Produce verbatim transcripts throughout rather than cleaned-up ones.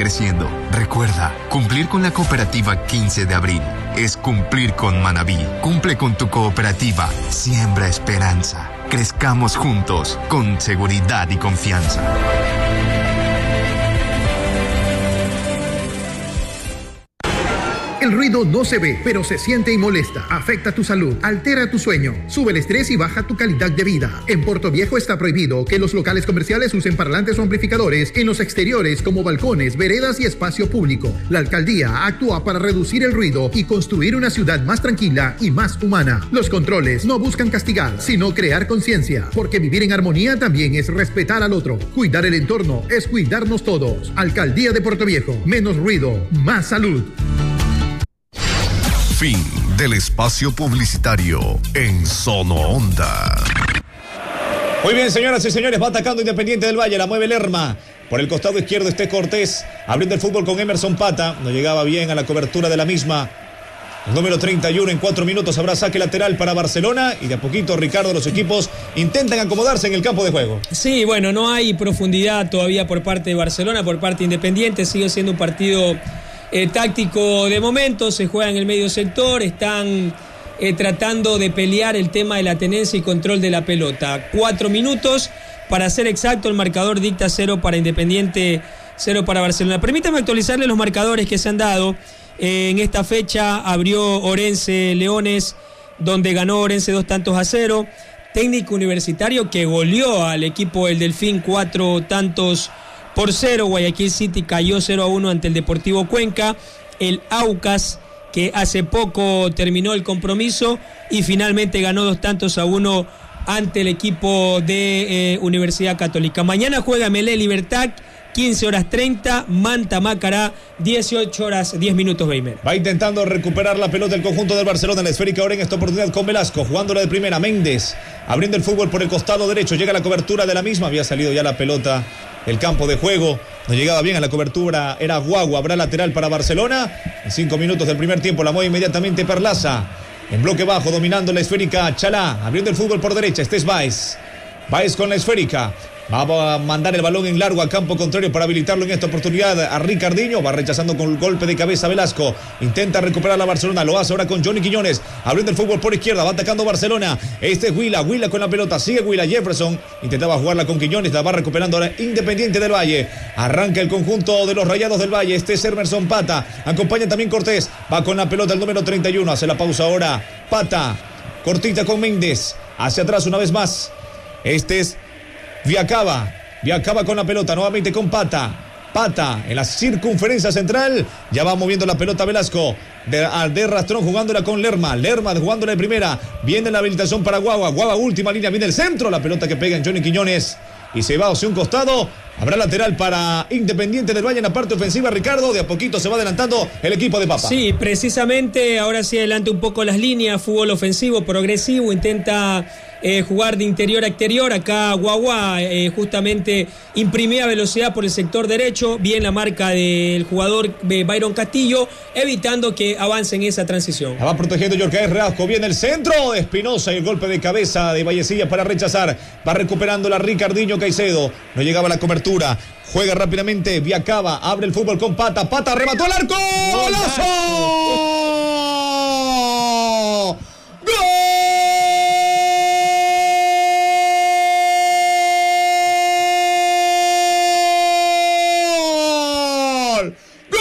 creciendo. Recuerda, cumplir con la cooperativa quince de abril es cumplir con Manabí. Cumple con tu cooperativa. Siembra esperanza. Crezcamos juntos, con seguridad y confianza. El ruido no se ve, pero se siente y molesta. Afecta tu salud, altera tu sueño, sube el estrés y baja tu calidad de vida. En Puerto Viejo está prohibido que los locales comerciales usen parlantes o amplificadores en los exteriores como balcones, veredas y espacio público. La alcaldía actúa para reducir el ruido y construir una ciudad más tranquila y más humana. Los controles no buscan castigar, sino crear conciencia, porque vivir en armonía también es respetar al otro. Cuidar el entorno es cuidarnos todos. Alcaldía de Puerto Viejo. Menos ruido, más salud. Fin del espacio publicitario en Sono Onda. Muy bien, señoras y señores, va atacando Independiente del Valle, la mueve Lerma. Por el costado izquierdo está Cortés, abriendo el fútbol con Emerson Pata. No llegaba bien a la cobertura de la misma. El número treinta y uno, en cuatro minutos habrá saque lateral para Barcelona. Y de a poquito, Ricardo, los equipos intentan acomodarse en el campo de juego. Sí, bueno, no hay profundidad todavía por parte de Barcelona, por parte de Independiente. Sigue siendo un partido Eh, táctico de momento, se juega en el medio sector, están eh, tratando de pelear el tema de la tenencia y control de la pelota. Cuatro minutos, para ser exacto, el marcador dicta cero para Independiente, cero para Barcelona. Permítame actualizarle los marcadores que se han dado. Eh, en esta fecha abrió Orense Leones, donde ganó Orense dos tantos a cero. Técnico Universitario que goleó al equipo del Delfín cuatro tantos por cero. Guayaquil City cayó cero a uno ante el Deportivo Cuenca. El Aucas, que hace poco terminó el compromiso y finalmente ganó dos tantos a uno ante el equipo de eh, Universidad Católica. Mañana juega Melé Libertad, quince horas treinta, Manta Macará, dieciocho horas diez minutos Weimer. Va intentando recuperar la pelota el conjunto del Barcelona en la esférica ahora en esta oportunidad con Velasco, jugándola de primera. Méndez abriendo el fútbol por el costado derecho, llega la cobertura de la misma, había salido ya la pelota el campo de juego, no llegaba bien a la cobertura, era Guagua, habrá lateral para Barcelona. En cinco minutos del primer tiempo la mueve inmediatamente Perlaza, en bloque bajo dominando la esférica Chalá, abriendo el fútbol por derecha, este es Baez, Baez con la esférica. Va a mandar el balón en largo a campo contrario para habilitarlo en esta oportunidad a Ricardinho. Va rechazando con el golpe de cabeza Velasco. Intenta recuperar a Barcelona. Lo hace ahora con Johnny Quiñones. Abriendo el fútbol por izquierda. Va atacando Barcelona. Este es Huila. Huila con la pelota. Sigue Huila. Jefferson intentaba jugarla con Quiñones. La va recuperando ahora Independiente del Valle. Arranca el conjunto de los Rayados del Valle. Este es Emerson Pata. Acompaña también Cortés. Va con la pelota el número treinta y uno. Hace la pausa ahora Pata. Cortita con Méndez. Hacia atrás una vez más. Este es Viacaba, Viacaba con la pelota, nuevamente con Pata. Pata en la circunferencia central, ya va moviendo la pelota Velasco. De, de Rastrón jugándola con Lerma. Lerma jugándola de primera. Viene la habilitación para Guagua. Guagua, última línea, viene el centro. La pelota que pega en Johnny Quiñones. Y se va hacia un costado. Habrá lateral para Independiente del Valle en la parte ofensiva, Ricardo. De a poquito se va adelantando el equipo de Papa. Sí, precisamente ahora sí adelanta un poco las líneas. Fútbol ofensivo, progresivo. Intenta eh, jugar de interior a exterior. Acá Guagua eh, justamente imprimía velocidad por el sector derecho. Bien la marca del jugador de Byron Castillo, evitando que avance en esa transición. La va protegiendo Yorcaez Reasco. Viene el centro de Espinosa y el golpe de cabeza de Vallecilla para rechazar. Va recuperando la Ricardinho Caicedo. No llegaba la cobertura. Juega rápidamente, Viacaba, abre el fútbol con Pata, Pata remató al arco, ¡golazo! ¡Gol! ¡Gol!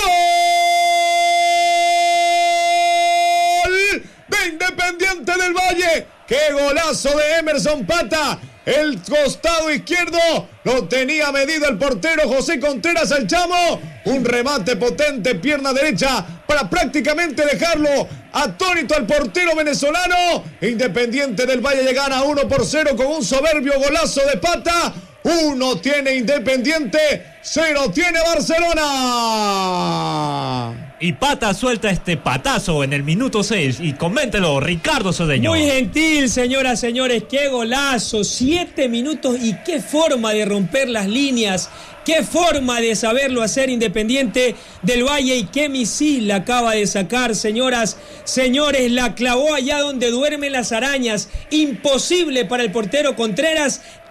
De Independiente del Valle. ¡Qué golazo de Emerson Pata! El costado izquierdo lo tenía medido el portero José Contreras al Chamo. Un remate potente, pierna derecha, para prácticamente dejarlo atónito al portero venezolano. Independiente del Valle gana uno por cero con un soberbio golazo de Pata. Uno tiene Independiente, cero tiene Barcelona. Y Pata suelta este patazo en el minuto seis. Y coméntelo, Ricardo Cedeño. Muy gentil, señoras, señores. Qué golazo. Siete minutos y qué forma de romper las líneas. Qué forma de saberlo hacer Independiente del Valle. Y qué misil la acaba de sacar, señoras, señores. La clavó allá donde duermen las arañas. Imposible para el portero Contreras.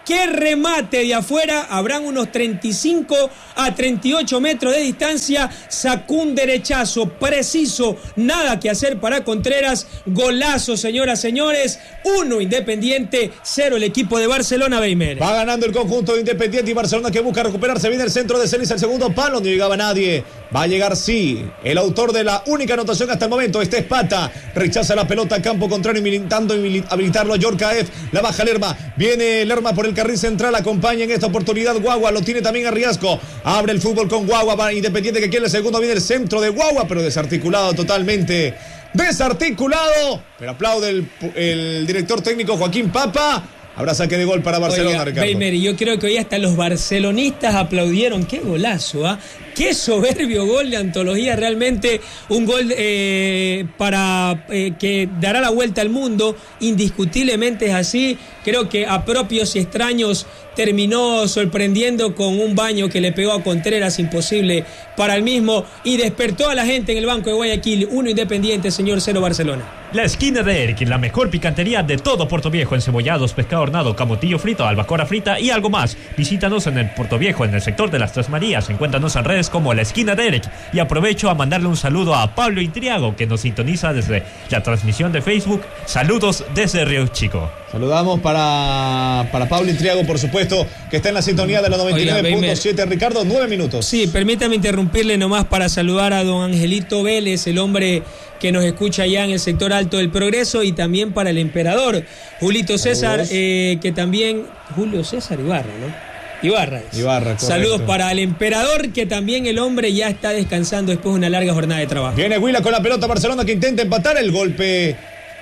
¡Qué remate de afuera! Habrán unos treinta y cinco a treinta y ocho metros de distancia. Sacó un derechazo preciso. Nada que hacer para Contreras. Golazo, señoras, señores. Uno Independiente, cero el equipo de Barcelona, Beimer. Va ganando el conjunto de Independiente y Barcelona que busca recuperarse. Viene el centro de Celis, el segundo palo. No llegaba nadie. Va a llegar, sí, el autor de la única anotación hasta el momento. Este es Pata. Rechaza la pelota a campo contrario, intentando habilitarlo a Yorkaev. La baja Lerma. Viene Lerma por el carril central. Acompaña en esta oportunidad Guagua. Lo tiene también a Riasco. Abre el fútbol con Guagua. Va Independiente que quiere el segundo. Viene el centro de Guagua, pero desarticulado totalmente. Desarticulado. Pero aplaude el, el director técnico Joaquín Papa. Habrá saque de gol para Barcelona, Oiga, Ricardo. Beimer, yo creo que hoy hasta los barcelonistas aplaudieron. ¡Qué golazo! ¿ah? ¿eh? ¡Qué soberbio gol de antología! Realmente un gol eh, para eh, que dará la vuelta al mundo. Indiscutiblemente es así. Creo que a propios y extraños terminó sorprendiendo con un baño que le pegó a Contreras, imposible para el mismo, y despertó a la gente en el banco de Guayaquil. Uno Independiente, señor, cero Barcelona. La esquina de Eric, la mejor picantería de todo Puerto Viejo, encebollados, pescado hornado, camotillo frito, albacora frita y algo más. Visítanos en el Puerto Viejo, en el sector de las Tres Marías. Encuéntranos en redes como La Esquina de Eric. Y aprovecho a mandarle un saludo a Pablo Intriago, que nos sintoniza desde la transmisión de Facebook. Saludos desde Río Chico. Saludamos para, para Pablo Intriago, por supuesto, que está en la sintonía de la noventa y nueve punto siete. Ricardo, nueve minutos. Sí, permítame interrumpirle nomás para saludar a don Angelito Vélez, el hombre que nos escucha allá en el sector alto del Progreso, y también para el emperador Julito César, eh, que también... Julio César Ibarra, ¿no? Ibarra. Es. Ibarra, correcto. Saludos para el emperador, que también el hombre ya está descansando después de una larga jornada de trabajo. Viene Huila con la pelota, Barcelona que intenta empatar. El golpe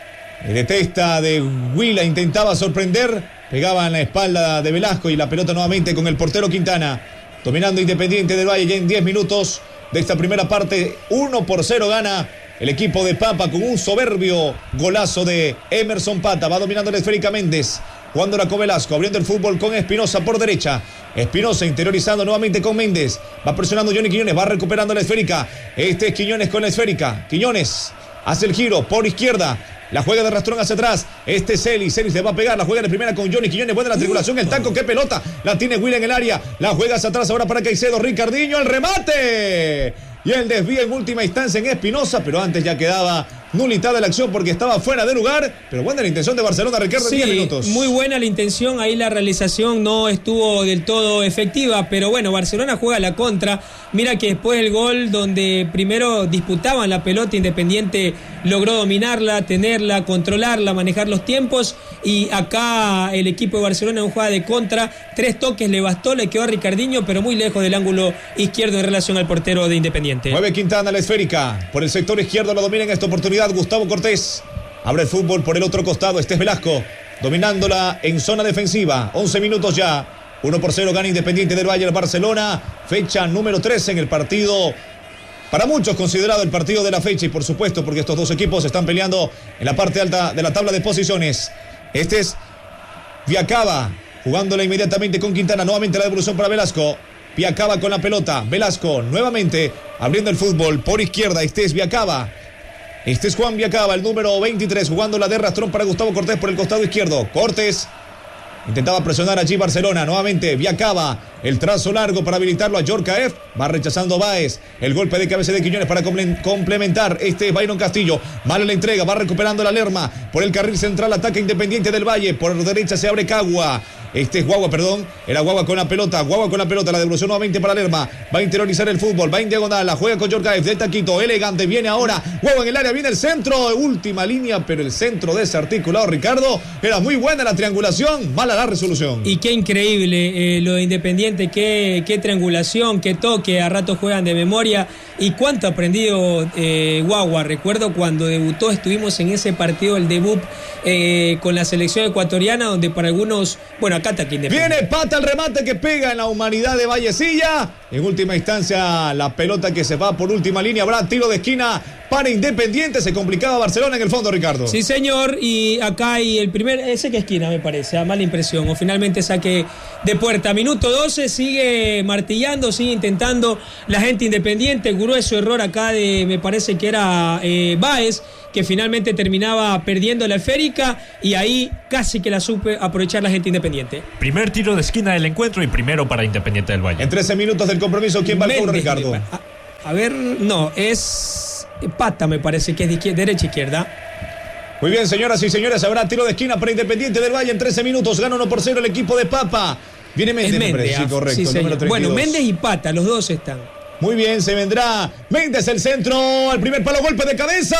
de testa de Huila intentaba sorprender, pegaba en la espalda de Velasco y la pelota nuevamente con el portero Quintana. Dominando Independiente del Valle ya en diez minutos de esta primera parte. uno por cero gana el equipo de Papa con un soberbio golazo de Emerson Pata. Va dominando la esférica Méndez. Jugándola con Velasco, abriendo el fútbol con Espinosa por derecha. Espinosa interiorizando nuevamente con Méndez. Va presionando Johnny Quiñones, va recuperando la esférica. Este es Quiñones con la esférica. Quiñones hace el giro por izquierda. La juega de rastrón hacia atrás. Este es Celis. Celis le va a pegar. La juega de primera con Johnny Quiñones. Buena la triangulación. El taco. ¡Qué pelota! La tiene Will en el área. La juega hacia atrás ahora para Caicedo. Ricardinho. El remate. Y el desvío en última instancia en Espinosa. Pero antes ya quedaba nulidad de la acción porque estaba fuera de lugar. Pero buena la intención de Barcelona, Ricardo, en sí, diez minutos. Muy buena la intención. Ahí la realización no estuvo del todo efectiva. Pero bueno, Barcelona juega la contra. Mira que después del gol, donde primero disputaban la pelota, Independiente logró dominarla, tenerla, controlarla, manejar los tiempos. Y acá el equipo de Barcelona en jugada de contra. Tres toques le bastó, le quedó a Ricardinho, pero muy lejos del ángulo izquierdo en relación al portero de Independiente. Mueve Quintana la esférica. Por el sector izquierdo lo domina en esta oportunidad Gustavo Cortés. Abre el fútbol por el otro costado. Este es Velasco, dominándola en zona defensiva. once minutos ya. uno por cero gana Independiente del Valle al Barcelona. Fecha número trece en el partido, para muchos considerado el partido de la fecha. Y por supuesto porque estos dos equipos están peleando en la parte alta de la tabla de posiciones. Este es Viacaba, jugándola inmediatamente con Quintana. Nuevamente la devolución para Velasco. Viacaba con la pelota. Velasco nuevamente abriendo el fútbol por izquierda. Este es Viacaba. Este es Juan Viacaba, el número veintitrés, jugando la de rastrón para Gustavo Cortés por el costado izquierdo. Cortés intentaba presionar allí Barcelona. Nuevamente Viacaba, el trazo largo para habilitarlo a Yorkaev. Va rechazando Báez. El golpe de cabeza de Quiñones para complementar. Este es Byron Castillo. Mala la entrega. Va recuperando la Lerma. Por el carril central ataca Independiente del Valle. Por derecha se abre Cagua. Este es Guagua, perdón. Era Guagua con la pelota. Guagua con la pelota. La devolución nuevamente para Lerma. Va a interiorizar el fútbol. Va en diagonal. La juega con Yorkaev. De taquito. Elegante. Viene ahora. Guagua en el área. Viene el centro. Última línea. Pero el centro desarticulado, Ricardo. Era muy buena la triangulación. Mala la resolución. Y qué increíble eh, lo de Independiente. Qué, qué triangulación. Qué toque. A ratos juegan de memoria. Y cuánto ha aprendido eh, Guagua. Recuerdo cuando debutó. Estuvimos en ese partido, el debut eh, con la selección ecuatoriana. Donde para algunos. Bueno, Viene Pata el remate que pega en la humanidad de Vallecilla. En última instancia, la pelota que se va por última línea. Habrá tiro de esquina para Independiente. Se complicaba Barcelona en el fondo, Ricardo. Sí, señor. Y acá hay el primer... Ese que esquina, me parece. A mala impresión. O finalmente saque de puerta. Minuto doce. Sigue martillando. Sigue intentando la gente Independiente. Grueso error acá de... Me parece que era eh, Báez, que finalmente terminaba perdiendo la esférica. Y ahí casi que la supe aprovechar la gente Independiente. Primer tiro de esquina del encuentro y primero para Independiente del Valle. En trece minutos del compromiso, ¿quién va al cobro, Ricardo? A, a ver, no, es Pata, me parece que es de izquierda, derecha izquierda. Muy bien, señoras y señores, habrá tiro de esquina para Independiente del Valle en trece minutos. Gana uno por cero el equipo de Papa. Viene Méndez, Méndez, me parece, sí, correcto. Sí, número bueno, Méndez y Pata, los dos están. Muy bien, se vendrá Méndez, el centro, al primer palo, golpe de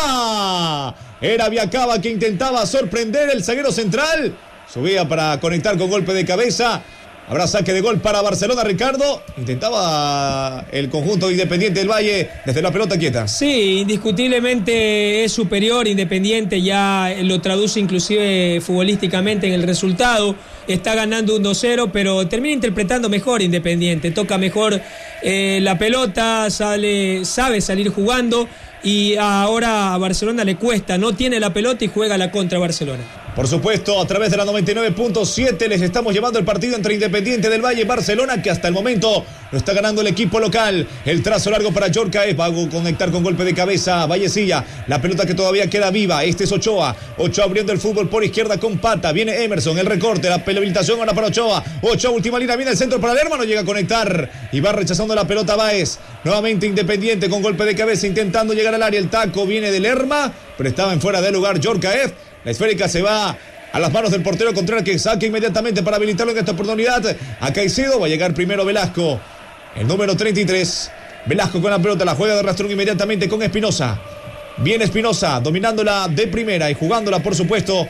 cabeza. Era Viacaba que intentaba sorprender el zaguero central. Subía para conectar con golpe de cabeza. Habrá saque de gol para Barcelona, Ricardo. Intentaba el conjunto Independiente del Valle desde la pelota quieta. Sí, indiscutiblemente es superior. Independiente ya lo traduce inclusive futbolísticamente en el resultado. Está ganando un dos cero, pero termina interpretando mejor Independiente. Toca mejor eh, la pelota, sale, sabe salir jugando. Y ahora a Barcelona le cuesta, no tiene la pelota y juega la contra Barcelona. Por supuesto, a través de la noventa y nueve punto siete les estamos llevando el partido entre Independiente del Valle y Barcelona, que hasta el momento lo está ganando el equipo local. El trazo largo para Yorcaez, va a conectar con golpe de cabeza Vallecilla. La pelota que todavía queda viva, este es Ochoa. Ochoa abriendo el fútbol por izquierda con Pata. Viene Emerson, el recorte, la habilitación ahora para Ochoa. Ochoa, última línea, viene el centro para Lerma, no llega a conectar. Y va rechazando la pelota Báez. Nuevamente Independiente con golpe de cabeza, intentando llegar al área. El taco viene de Lerma, pero estaba en fuera de lugar Yorcaez. La esférica se va a las manos del portero Contreras, que saque inmediatamente para habilitarlo en esta oportunidad a Caicedo. Va a llegar primero Velasco, el número treinta y tres. Velasco con la pelota, la juega de rastrón inmediatamente con Espinosa. Viene Espinosa, dominándola de primera y jugándola, por supuesto,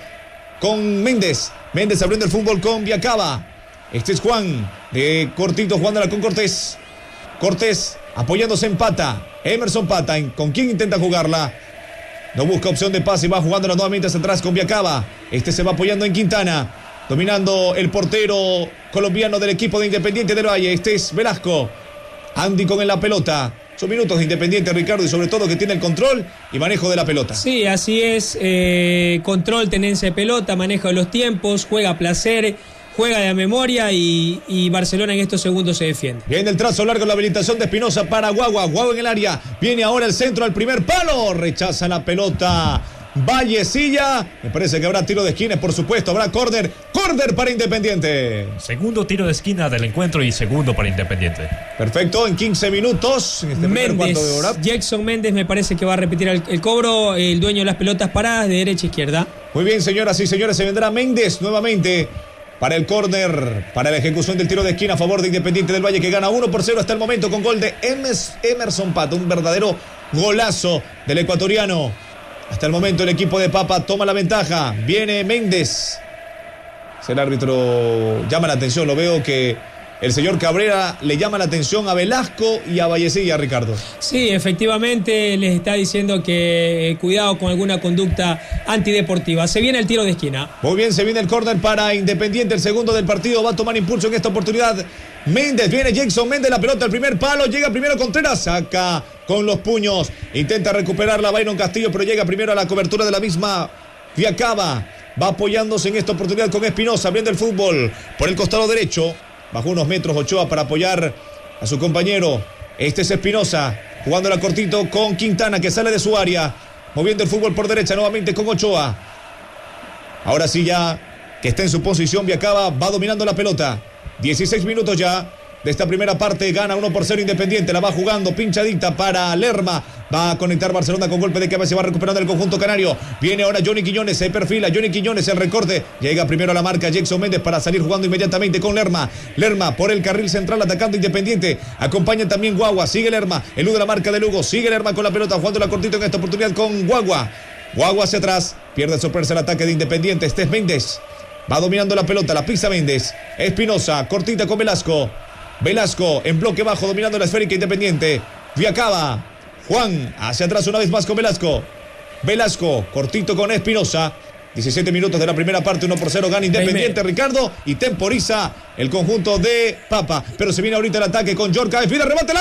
con Méndez. Méndez abriendo el fútbol con Viacaba. Este es Juan, de cortito, jugándola con Cortés. Cortés apoyándose en Pata. Emerson Pata, ¿con quién intenta jugarla? No busca opción de pase y va jugándola nuevamente hacia atrás con Viacaba. Este se va apoyando en Quintana. Dominando el portero colombiano del equipo de Independiente del Valle. Este es Velasco. Andy con en la pelota. Son minutos de Independiente, Ricardo, y sobre todo que tiene el control y manejo de la pelota. Sí, así es. Eh, control, tenencia de pelota, manejo de los tiempos, juega a placer, juega de memoria y, y Barcelona en estos segundos se defiende. Viene el trazo largo, la habilitación de Espinosa para Guagua. Guagua en el área. Viene ahora el centro al primer palo. Rechaza la pelota Vallecilla. Me parece que habrá tiro de esquina, por supuesto. Habrá córner. Córner para Independiente. Segundo tiro de esquina del encuentro y segundo para Independiente. Perfecto, en quince minutos. En este primer cuarto de hora. Jackson Méndez me parece que va a repetir el, el cobro. El dueño de las pelotas paradas de derecha a izquierda. Muy bien, señoras y señores. Se vendrá Méndez nuevamente para el córner, para la ejecución del tiro de esquina a favor de Independiente del Valle, que gana uno por cero hasta el momento con gol de Emerson Pata. Un verdadero golazo del ecuatoriano. Hasta el momento el equipo de Papa toma la ventaja. Viene Méndez. El árbitro llama la atención. Lo veo que el señor Cabrera le llama la atención a Velasco y a Vallecilla, Ricardo. Sí, efectivamente les está diciendo que eh, cuidado con alguna conducta antideportiva. Se viene el tiro de esquina. Muy bien, se viene el córner para Independiente, el segundo del partido. Va a tomar impulso en esta oportunidad Méndez. Viene Jackson Méndez, la pelota al primer palo. Llega primero Contreras, saca con los puños. Intenta recuperarla Byron Castillo, pero llega primero a la cobertura de la misma Viacaba. Va apoyándose en esta oportunidad con Espinosa, abriendo el fútbol por el costado derecho. Bajó unos metros Ochoa para apoyar a su compañero. Este es Espinosa, jugándola cortito con Quintana, que sale de su área. Moviendo el fútbol por derecha nuevamente con Ochoa. Ahora sí ya, que está en su posición, Viacaba va dominando la pelota. dieciséis minutos ya de esta primera parte. Gana uno por cero Independiente. La va jugando pinchadita para Lerma. Va a conectar Barcelona con golpe de cabeza. Se va recuperando el conjunto canario. Viene ahora Johnny Quiñones. Se perfila Johnny Quiñones. El recorte. Llega primero a la marca Jackson Méndez para salir jugando inmediatamente con Lerma. Lerma por el carril central atacando Independiente. Acompaña también Guagua. Sigue Lerma. Elude la marca de Lugo. Sigue Lerma con la pelota. Jugando la cortito en esta oportunidad con Guagua. Guagua hacia atrás. Pierde sorpresa el ataque de Independiente. Este es Méndez. Va dominando la pelota. La pisa Méndez. Espinosa. Cortita con Velasco. Velasco en bloque bajo dominando la esférica Independiente. Viacaba. Juan hacia atrás una vez más con Velasco. Velasco cortito con Espinosa. diecisiete minutos de la primera parte, uno por cero gana Independiente, Ricardo, y temporiza el conjunto de Papa. Pero se viene ahorita el ataque con Yorka, define, remate el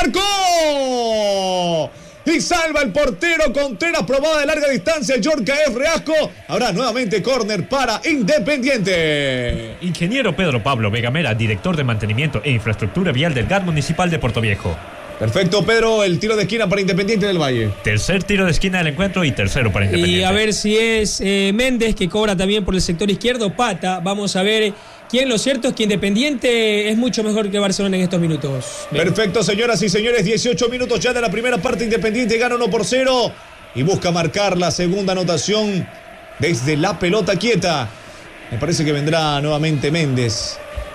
arco. Y salva el portero Contreras, probada de larga distancia, Yorka F. Reasco. Habrá nuevamente córner para Independiente. Ingeniero Pedro Pablo Vegamera, director de mantenimiento e infraestructura vial del G A T Municipal de Portoviejo. Perfecto, Pedro, el tiro de esquina para Independiente del Valle. Tercer tiro de esquina del encuentro y tercero para Independiente. Y a ver si es eh, Méndez, que cobra también por el sector izquierdo, Pata. Vamos a ver quién. Lo cierto es que Independiente es mucho mejor que Barcelona en estos minutos. Bien. Perfecto, señoras y señores, dieciocho minutos ya de la primera parte. Independiente gana uno por cero y busca marcar la segunda anotación desde la pelota quieta. Me parece que vendrá nuevamente Méndez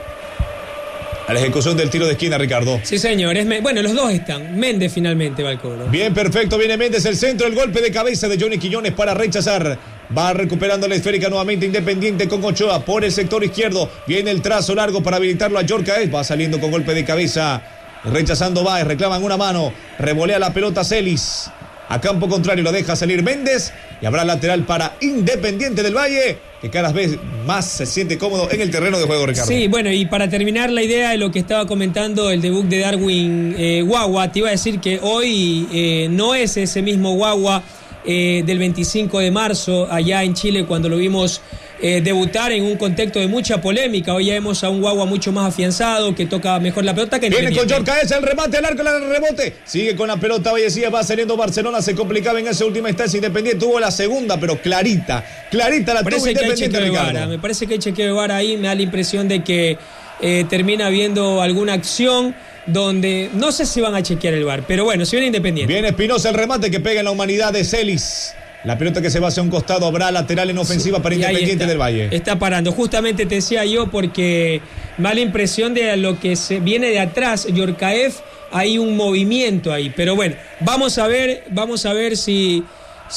a la ejecución del tiro de esquina, Ricardo. Sí, señor. Es, bueno, los dos están. Méndez finalmente va al cobro. Bien, perfecto. Viene Méndez, el centro, el golpe de cabeza de Johnny Quiñones para rechazar. Va recuperando la esférica nuevamente Independiente con Ochoa por el sector izquierdo. Viene el trazo largo para habilitarlo a Yorka. Va saliendo con golpe de cabeza. Rechazando Baez. Reclaman una mano. Revolea la pelota Celis. A campo contrario lo deja salir Méndez. Y habrá lateral para Independiente del Valle, que cada vez más se siente cómodo en el terreno de juego, Ricardo. Sí, bueno, y para terminar la idea de lo que estaba comentando el debut de Darwin eh, Guagua, te iba a decir que hoy eh, no es ese mismo Guagua eh, del veinticinco de marzo allá en Chile, cuando lo vimos eh, debutar en un contexto de mucha polémica. Hoy ya vemos a un Guagua mucho más afianzado, que toca mejor la pelota que Viene con Yorka, es el remate, el arco, el rebote. Sigue con la pelota Vallecilla, va saliendo Barcelona, se complicaba en esa última instancia. Independiente tuvo la segunda, pero clarita, clarita la tuvo Independiente, Ricardo. Me parece que hay chequeo de V A R ahí, me da la impresión de que eh, termina habiendo alguna acción donde no sé si van a chequear el V A R, pero bueno, si viene Independiente. Viene Espinosa, el remate que pega en la humanidad de Celis. La pelota que se va hacia un costado, habrá lateral en ofensiva, sí, para Independiente del Valle. Está parando, justamente te decía yo, porque me da la impresión de lo que se viene de atrás, Yorkaev, hay un movimiento ahí, pero bueno, vamos a ver, vamos a ver si,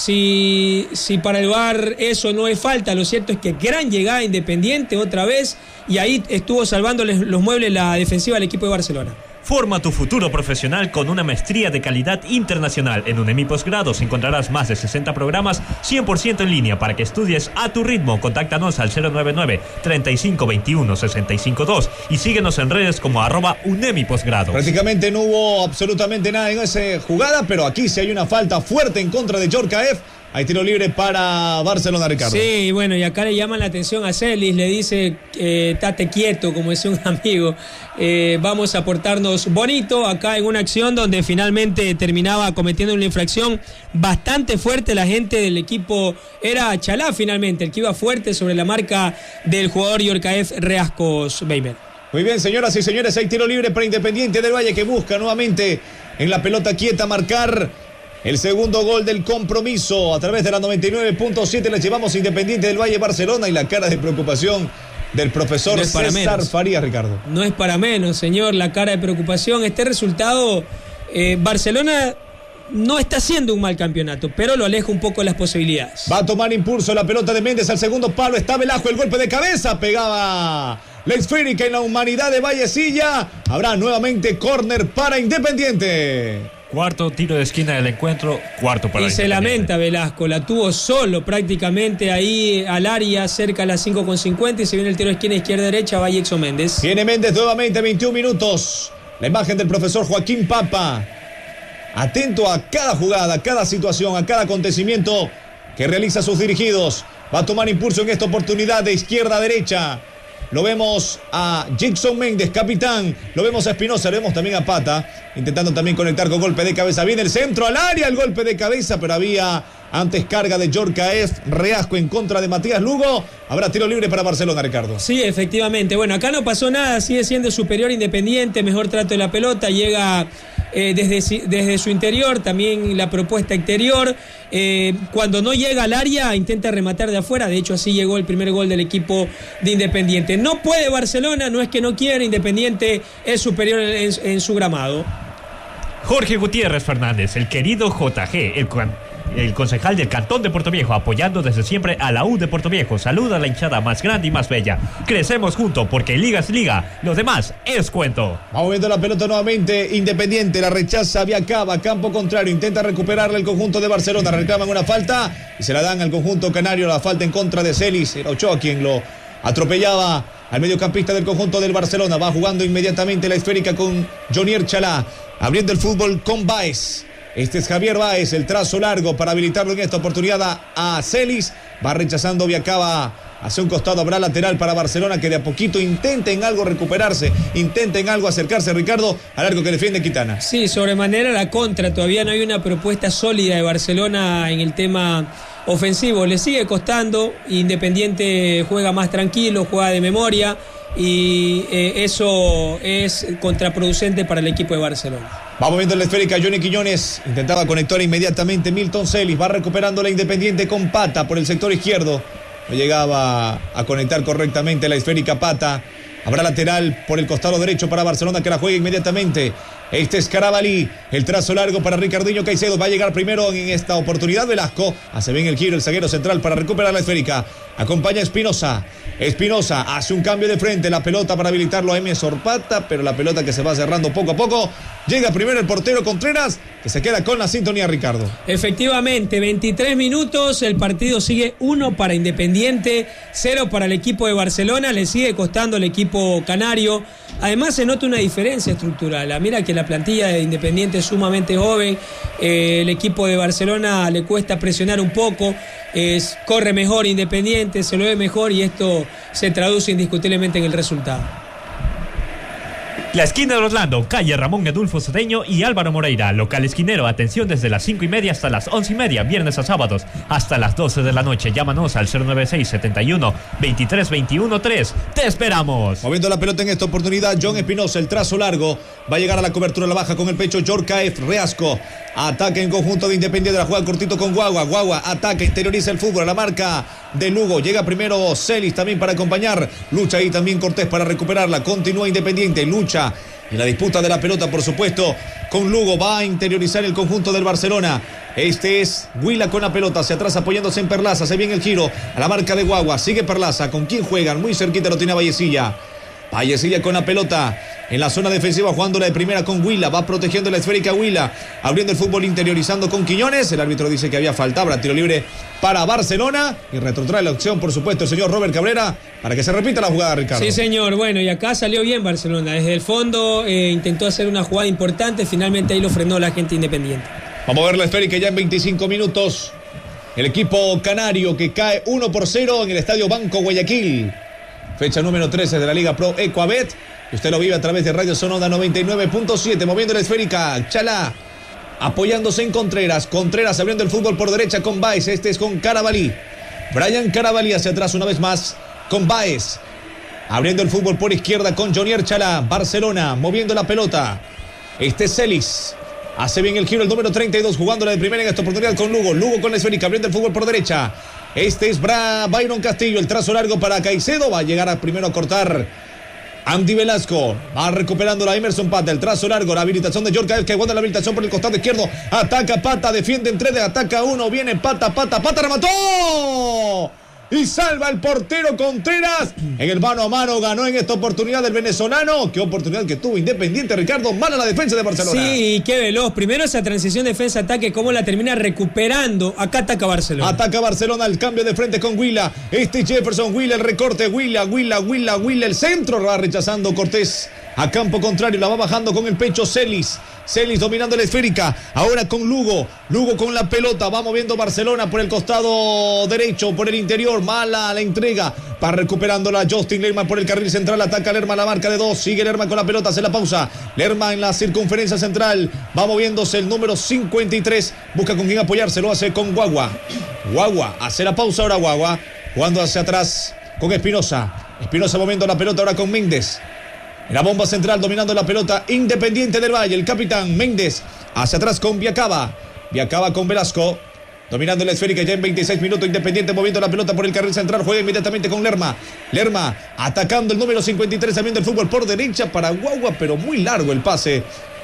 si, si para el V A R eso no es falta. Lo cierto es que gran llegada Independiente otra vez, y ahí estuvo salvándoles los muebles la defensiva del equipo de Barcelona. Forma tu futuro profesional con una maestría de calidad internacional. En UNEMI Posgrados encontrarás más de sesenta programas cien por ciento en línea para que estudies a tu ritmo. Contáctanos al cero nueve nueve, treinta y cinco veintiuno, sesenta y cinco dos y síguenos en redes como arroba UNEMI Posgrados. Prácticamente no hubo absolutamente nada en esa jugada, pero aquí sí hay una falta fuerte en contra de Yorkaev. Hay tiro libre para Barcelona, Ricardo. Sí, bueno, y acá le llaman la atención a Celis, le dice, eh, tate quieto, como decía un amigo, eh, vamos a portarnos bonito, acá en una acción donde finalmente terminaba cometiendo una infracción bastante fuerte. La gente del equipo era Chalá finalmente, el que iba fuerte sobre la marca del jugador Yorkaev Reascos Weimer. Muy bien, señoras y señores, hay tiro libre para Independiente del Valle, que busca nuevamente en la pelota quieta marcar el segundo gol del compromiso. A través de la noventa y nueve punto siete les llevamos Independiente del Valle, Barcelona, y la cara de preocupación del profesor no César menos. Farías, Ricardo. No es para menos, señor, la cara de preocupación. Este resultado, eh, Barcelona no está haciendo un mal campeonato, pero lo aleja un poco de las posibilidades. Va a tomar impulso la pelota de Méndez al segundo palo, está Velasco, el golpe de cabeza, pegaba la esférica en la humanidad de Vallecilla. Habrá nuevamente córner para Independiente. Cuarto tiro de esquina del encuentro, cuarto para y se lamenta Velasco, la tuvo solo prácticamente ahí al área, cerca a las cinco con cincuenta, y se viene el tiro de esquina izquierda-derecha, va Jackson Méndez. Viene Méndez nuevamente, veintiún minutos. La imagen del profesor Joaquín Papa, atento a cada jugada, a cada situación, a cada acontecimiento que realiza sus dirigidos. Va a tomar impulso en esta oportunidad de izquierda a derecha. Lo vemos a Jackson Méndez, capitán. Lo vemos a Espinosa, lo vemos también a Pata, intentando también conectar con golpe de cabeza. Viene el centro al área, el golpe de cabeza, pero había antes carga de Yorkaev Reasco en contra de Matías Lugo. Habrá tiro libre para Barcelona, Ricardo. Sí, efectivamente. Bueno, acá no pasó nada, sigue siendo superior Independiente, mejor trato de la pelota, llega eh, desde, desde su interior, también la propuesta exterior. Eh, cuando no llega al área, intenta rematar de afuera. De hecho, así llegó el primer gol del equipo de Independiente. No puede Barcelona, no es que no quiere, Independiente es superior en, en, en su gramado. Jorge Gutiérrez Fernández, el querido J G, el, el concejal del Cantón de Puerto Viejo, apoyando desde siempre a la U de Puerto Viejo. Saluda a la hinchada más grande y más bella. Crecemos juntos porque Liga es Liga, lo demás es cuento. Vamos viendo la pelota nuevamente. Independiente la rechaza Viacaba, campo contrario, intenta recuperarla el conjunto de Barcelona, reclaman una falta y se la dan al conjunto canario. La falta en contra de Celis, era Ochoa quien lo atropellaba al mediocampista del conjunto del Barcelona. Va jugando inmediatamente la esférica con Jonier Chalá, abriendo el fútbol con Báez. Este es Javier Báez, el trazo largo para habilitarlo en esta oportunidad a Celis. Va rechazando Viacaba hacia un costado, habrá lateral para Barcelona, que de a poquito intenten algo recuperarse, intenten algo acercarse, Ricardo, al arco que defiende Quintana. Sí, sobremanera la contra, todavía no hay una propuesta sólida de Barcelona en el tema ofensivo. Le sigue costando, Independiente juega más tranquilo, juega de memoria y eh, eso es contraproducente para el equipo de Barcelona. Vamos viendo la esférica, Johnny Quiñones intentaba conectar inmediatamente Milton Celis, va recuperando la Independiente con Pata por el sector izquierdo, no llegaba a conectar correctamente la esférica Pata. Habrá lateral por el costado derecho para Barcelona, que la juega inmediatamente. Este es Carabalí, el trazo largo para Ricardinho Caicedo. Va a llegar primero en esta oportunidad Velasco. Hace bien el giro el zaguero central para recuperar la esférica. Acompaña Espinosa. Espinosa hace un cambio de frente. La pelota para habilitarlo a M. Zorpata, pero la pelota que se va cerrando poco a poco. Llega primero el portero Contreras, que se queda con la sintonía, Ricardo. Efectivamente, veintitrés minutos. El partido sigue uno para Independiente, cero para el equipo de Barcelona. Le sigue costando el equipo canario. Además se nota una diferencia estructural. Mira que la plantilla de Independiente es sumamente joven. Eh, el equipo de Barcelona le cuesta presionar un poco. Es, corre mejor Independiente, se lo ve mejor y esto se traduce indiscutiblemente en el resultado. La esquina de Orlando, calle Ramón Edulfo Cedeño y Álvaro Moreira. Local esquinero, atención desde las cinco y media hasta las once y media, viernes a sábados, hasta las doce de la noche. Llámanos al cero nueve seis, setenta y uno, veintitrés, veintiuno, tres. ¡Te esperamos! Moviendo la pelota en esta oportunidad, John Espinosa, el trazo largo. Va a llegar a la cobertura a la baja con el pecho, Yorkaef Reasco. Ataque en conjunto de Independiente, la juega cortito con Guagua. Guagua ataca, interioriza el fútbol a la marca de Lugo. Llega primero Celis también para acompañar. Lucha ahí también Cortés para recuperarla. Continúa Independiente, lucha en la disputa de la pelota, por supuesto, con Lugo. Va a interiorizar el conjunto del Barcelona. Este es Huila con la pelota hacia atrás apoyándose en Perlaza. Se viene el giro a la marca de Guagua. Sigue Perlaza. ¿Con quién juegan? Muy cerquita lo tiene Vallecilla. Vallecilla con la pelota en la zona defensiva, jugándola de primera con Huila. Va protegiendo la esférica Huila, abriendo el fútbol, interiorizando con Quiñones. El árbitro dice que había falta. Habrá tiro libre para Barcelona y retrotrae la opción, por supuesto, el señor Robert Cabrera, para que se repita la jugada, Ricardo. Sí, señor. Bueno, y acá salió bien Barcelona. Desde el fondo eh, intentó hacer una jugada importante. Finalmente ahí lo frenó la gente Independiente. Vamos a ver la esférica ya en veinticinco minutos. El equipo canario que cae uno por cero en el estadio Banco Guayaquil. Fecha número trece de la Liga Pro Ecuabet. Usted lo vive a través de Radio Zona Onda noventa y nueve punto siete. Moviendo la esférica, Chalá apoyándose en Contreras. Contreras abriendo el fútbol por derecha con Báez. Este es con Carabalí. Brian Carabalí hacia atrás una vez más con Báez. Abriendo el fútbol por izquierda con Jonier Chalá. Barcelona moviendo la pelota. Este es Celis. Hace bien el giro el número treinta y dos, jugándola de primera en esta oportunidad con Lugo. Lugo con la esférica, abriendo el fútbol por derecha. Este es Bra Byron Castillo, el trazo largo para Caicedo. Va a llegar a primero a cortar Andy Velasco. Va recuperando la Emerson Pata, el trazo largo, la habilitación de Yorka, que aguanta la habilitación por el costado izquierdo. Ataca Pata, defiende en tres, ataca uno, viene Pata, Pata, Pata, remató. Y salva el portero Contreras. En el mano a mano ganó en esta oportunidad el venezolano. Qué oportunidad que tuvo Independiente, Ricardo. Mala la defensa de Barcelona. Sí, qué veloz. Primero esa transición defensa-ataque, cómo la termina recuperando. Acá ataca Barcelona. Ataca Barcelona, el cambio de frente con Huila. Este Jefferson, Huila, el recorte. Huila, Huila, Huila, Huila. El centro va rechazando Cortés. A campo contrario, la va bajando con el pecho Celis. Celis dominando la esférica. Ahora con Lugo. Lugo con la pelota. Va moviendo Barcelona por el costado derecho, por el interior. Mala la entrega. Va recuperándola Justin Lerma por el carril central. Ataca Lerma a la marca de dos. Sigue Lerma con la pelota. Hace la pausa. Lerma en la circunferencia central. Va moviéndose el número cincuenta y tres. Busca con quién apoyarse. Lo hace con Guagua. Guagua. Hace la pausa ahora Guagua. Jugando hacia atrás con Espinosa. Espinosa moviendo la pelota ahora con Méndez. La bomba central dominando la pelota, Independiente del Valle, el capitán Méndez, hacia atrás con Viacaba, Viacaba con Velasco, dominando la esférica ya en veintiséis minutos, Independiente moviendo la pelota por el carril central, juega inmediatamente con Lerma, Lerma atacando el número cincuenta y tres, también del fútbol por derecha para Guagua, pero muy largo el pase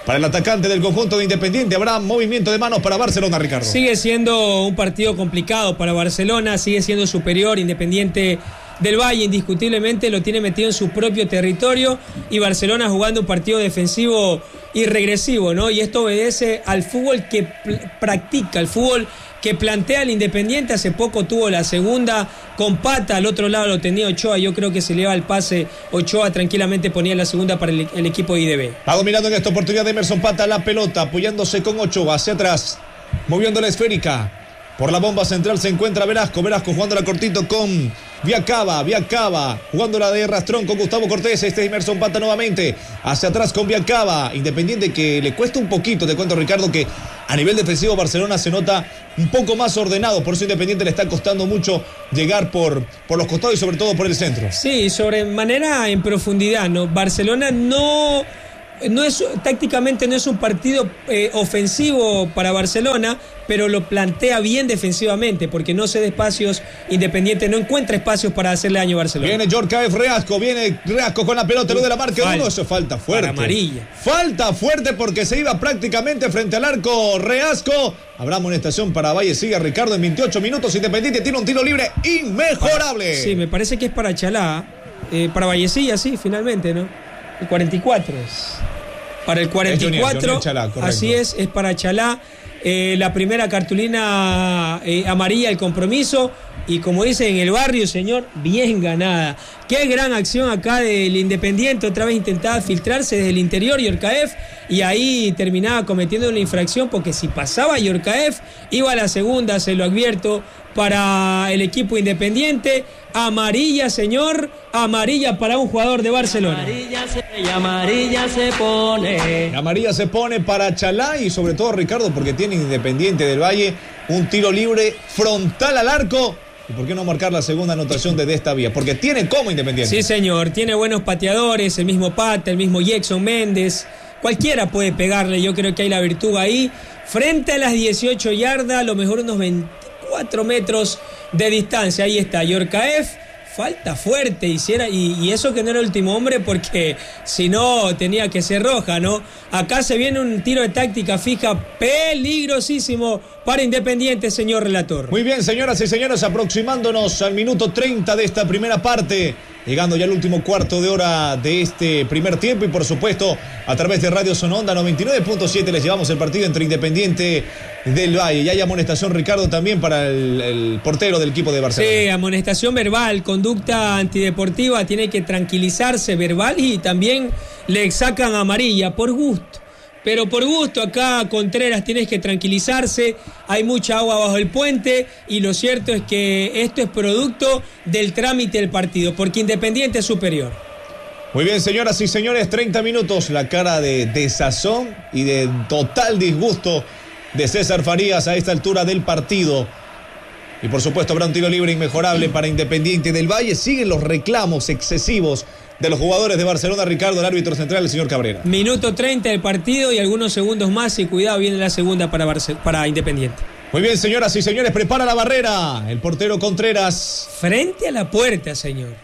para el atacante del conjunto de Independiente. Habrá movimiento de manos para Barcelona, Ricardo. Sigue siendo un partido complicado para Barcelona, sigue siendo superior. Independiente del Valle indiscutiblemente lo tiene metido en su propio territorio y Barcelona jugando un partido defensivo y regresivo, ¿no? Y esto obedece al fútbol que practica, al fútbol que plantea el Independiente. Hace poco tuvo la segunda con Pata, al otro lado lo tenía Ochoa. Yo creo que se le iba el pase Ochoa, tranquilamente ponía la segunda para el, el equipo de I D B. Va dominando en esta oportunidad de Emerson Pata la pelota, apoyándose con Ochoa hacia atrás, moviendo la esférica. Por la bomba central se encuentra Velasco. Velasco jugándola cortito con Viacaba. Viacaba jugándola de rastrón con Gustavo Cortés. Este es Emerson Pata nuevamente. Hacia atrás con Viacaba. Independiente que le cuesta un poquito. Te cuento, Ricardo, que a nivel defensivo Barcelona se nota un poco más ordenado. Por eso Independiente le está costando mucho llegar por, por los costados y sobre todo por el centro. Sí, sobremanera en profundidad, ¿no? Barcelona no... No es, tácticamente no es un partido eh, ofensivo para Barcelona, pero lo plantea bien defensivamente, porque no cede espacios. Independiente no encuentra espacios para hacerle daño a Barcelona. Viene Yorkaev Reasco, viene Reasco con la pelota, lo de la marca uno, eso falta fuerte. Para amarilla. Falta fuerte porque se iba prácticamente frente al arco Reasco. Habrá amonestación para Valle, sigue Ricardo en veintiocho minutos. Independiente tiene un tiro libre inmejorable. Sí, me parece que es para Chalá, eh, para Vallecilla, sí, finalmente, ¿no? El cuarenta y cuatro es. Para el cuarenta y cuatro, es Junior, Junior Chalá, así es, es para Chalá. Eh, la primera cartulina eh, amarilla, el compromiso. Y como dicen en el barrio, señor, bien ganada. Qué gran acción acá del Independiente. Otra vez intentaba filtrarse desde el interior Yorkaev. Y ahí terminaba cometiendo una infracción, porque si pasaba Yorkaev, iba a la segunda, se lo advierto, para el equipo Independiente. Amarilla, señor, amarilla para un jugador de Barcelona. Amarilla se, y amarilla se pone. La amarilla se pone para Chalá y sobre todo, Ricardo, porque tiene Independiente del Valle un tiro libre frontal al arco. ¿Y por qué no marcar la segunda anotación desde esta vía? Porque tiene como Independiente. Sí, señor, tiene buenos pateadores, el mismo Pata, el mismo Jackson Méndez. Cualquiera puede pegarle, yo creo que hay la virtud ahí. Frente a las dieciocho yardas, a lo mejor unos veinticuatro metros de distancia. Ahí está, Yorkaev. Falta fuerte, hiciera, y, y eso que no era el último hombre, porque si no tenía que ser roja, ¿no? Acá se viene un tiro de táctica fija peligrosísimo para Independiente, señor relator. Muy bien, señoras y señores, aproximándonos al minuto treinta de esta primera parte, llegando ya al último cuarto de hora de este primer tiempo, y por supuesto a través de Radio Sononda noventa y nueve punto siete les llevamos el partido entre Independiente del Valle. Y hay amonestación, Ricardo, también para el, el portero del equipo de Barcelona. Sí, amonestación verbal, conducta antideportiva, tiene que tranquilizarse, verbal, y también le sacan amarilla por gusto. Pero por gusto acá, Contreras, tienes que tranquilizarse, hay mucha agua bajo el puente, y lo cierto es que esto es producto del trámite del partido, porque Independiente es superior. Muy bien, señoras y señores, treinta minutos, la cara de desazón y de total disgusto de César Farías a esta altura del partido. Y por supuesto habrá un tiro libre inmejorable para Independiente del Valle. Siguen los reclamos excesivos de los jugadores de Barcelona. Ricardo, el árbitro central, el señor Cabrera. Minuto treinta del partido y algunos segundos más, y cuidado, viene la segunda para, Barce- para Independiente. Muy bien, señoras y señores, prepara la barrera el portero Contreras. Frente a la puerta, señor.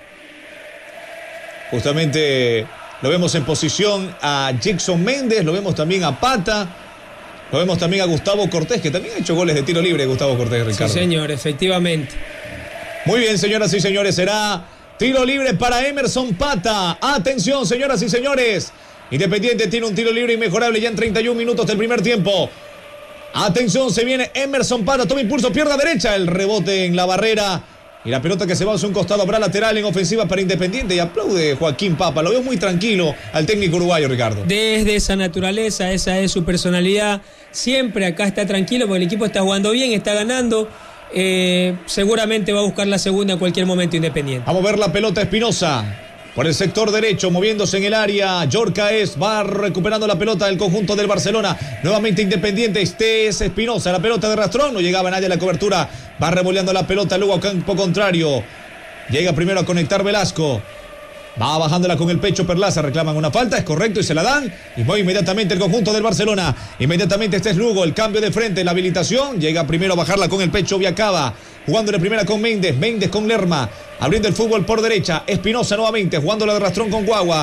Justamente lo vemos en posición a Jackson Méndez, lo vemos también a Pata, lo vemos también a Gustavo Cortés, que también ha hecho goles de tiro libre, Gustavo Cortés, Ricardo. Sí, señor, efectivamente. Muy bien, señoras y señores, será tiro libre para Emerson Pata. Atención, señoras y señores. Independiente tiene un tiro libre inmejorable ya en treinta y un minutos del primer tiempo. Atención, se viene Emerson Pata, toma impulso, pierna derecha, el rebote en la barrera. Y la pelota que se va hacia un costado, habrá lateral en ofensiva para Independiente. Y aplaude Joaquín Papa, lo veo muy tranquilo al técnico uruguayo, Ricardo. Desde esa naturaleza, esa es su personalidad. Siempre acá está tranquilo porque el equipo está jugando bien, está ganando. Eh, seguramente va a buscar la segunda en cualquier momento Independiente. Vamos a ver la pelota Espinosa. Por el sector derecho, moviéndose en el área, Yorkaev va recuperando la pelota del conjunto del Barcelona. Nuevamente Independiente, este es Espinosa, la pelota de rastrón, no llegaba nadie a la cobertura. Va revoleando la pelota luego a campo contrario. Llega primero a conectar Velasco. Va bajándola con el pecho Perlaza, reclaman una falta, es correcto y se la dan. Y mueve inmediatamente el conjunto del Barcelona. Inmediatamente este es Lugo, el cambio de frente, la habilitación. Llega primero a bajarla con el pecho Viacaba. Jugando de primera con Méndez, Méndez con Lerma. Abriendo el fútbol por derecha, Espinosa nuevamente, jugando la de rastrón con Guagua.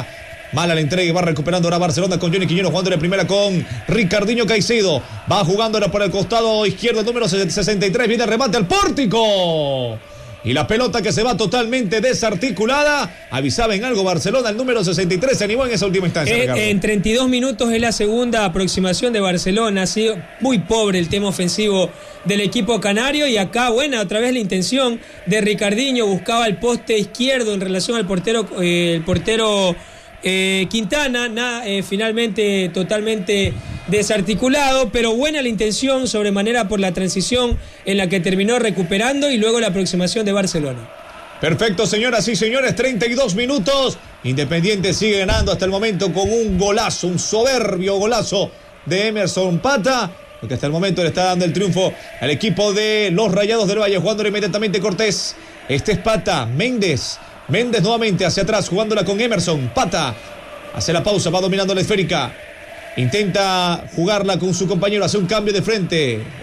Mala la entrega y va recuperando ahora Barcelona con Johnny Quiñones jugando de primera con Ricardinho Caicedo. Va jugando ahora por el costado izquierdo, el número sesenta y tres. Viene el remate al pórtico. Y la pelota que se va totalmente desarticulada. Avisaba en algo Barcelona, el número sesenta y tres se animó en esa última instancia. Eh, en treinta y dos minutos es la segunda aproximación de Barcelona. Ha sido muy pobre el tema ofensivo del equipo canario. Y acá, buena, otra vez la intención de Ricardinho. Buscaba el poste izquierdo en relación al portero, eh, el portero eh, Quintana. Nada, eh, finalmente totalmente desarticulado, pero buena la intención, sobremanera por la transición en la que terminó recuperando y luego la aproximación de Barcelona. Perfecto, señoras y señores, treinta y dos minutos. Independiente sigue ganando hasta el momento con un golazo, un soberbio golazo de Emerson Pata, porque hasta el momento le está dando el triunfo al equipo de los Rayados del Valle, jugándole inmediatamente Cortés. Este es Pata, Méndez, Méndez nuevamente hacia atrás, jugándola con Emerson. Pata hace la pausa, va dominando la esférica. Intenta jugarla con su compañero, hace un cambio de frente.